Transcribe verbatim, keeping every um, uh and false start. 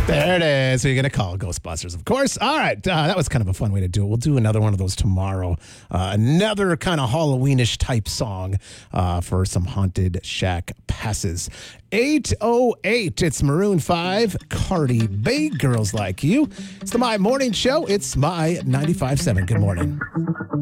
There it is. So you're going to call Ghostbusters, of course. All right. Uh, that was kind of a fun way to do it. We'll do another one of those tomorrow. Uh, another kind of Halloweenish type song uh, for some Haunted Shack passes. eight oh eight. It's Maroon five, Cardi B, Girls Like You. It's the My Morning Show. It's My ninety-five point seven. Good morning.